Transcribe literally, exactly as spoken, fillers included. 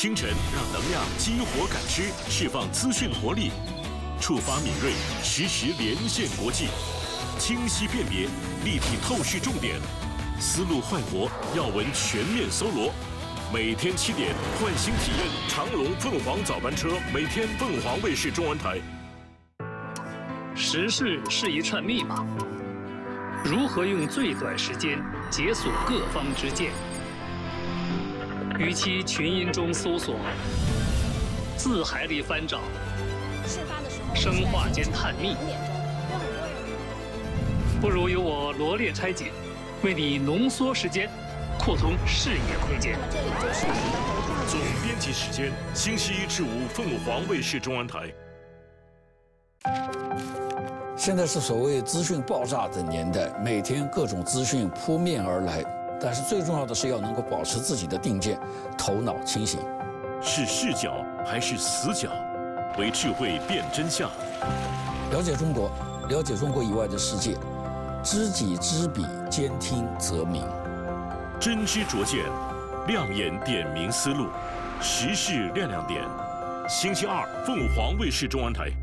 清晨让能量激活感知，释放资讯活力，触发敏锐，实时连线国际，清晰辨别，立体透视重点，思路焕活，要闻全面搜罗。每天七点，唤醒体验长龙凤凰早班车，每天凤凰卫视中文台。 时事是一串密码，如何用最短时间解锁各方之见？与其群音中搜索，字海里翻找，生化间探秘，不如由我罗列拆解，为你浓缩时间，扩通视野空间。 总编辑时间：星期一至五，凤凰卫视中文台。 现在是所谓资讯爆炸的年代，每天各种资讯扑面而来，但是最重要的是要能够保持自己的定见，头脑清醒。 是视角还是死角？为智慧辨真相。 了解中国，了解中国以外的世界，知己知彼，兼听则明。 真知灼见，亮眼点明思路，时事亮亮点。星期二，凤凰卫视中文台。